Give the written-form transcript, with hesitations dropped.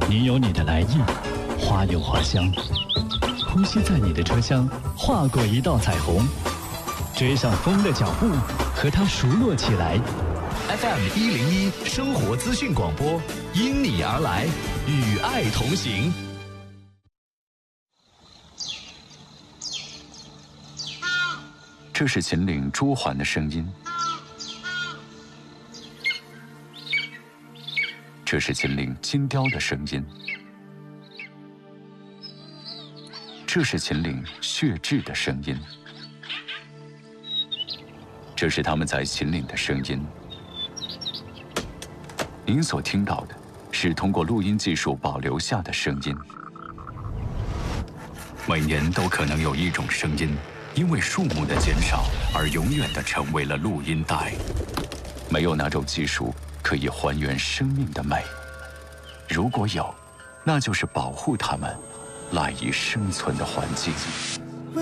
你有你的来意，花有花香，呼吸在你的车厢划过一道彩虹，追上风的脚步，和它熟络起来。 FM101生活资讯广播，因你而来，与爱同行。 这是秦岭朱鹮的声音，这是秦岭金雕的声音，这是秦岭血雉的声音，这是他们在秦岭的声音。您所听到的是通过录音技术保留下的声音。每年都可能有一种声音因为数目的减少而永远地成为了录音带。没有哪种技术可以还原生命的美，如果有，那就是保护它们赖以生存的环境。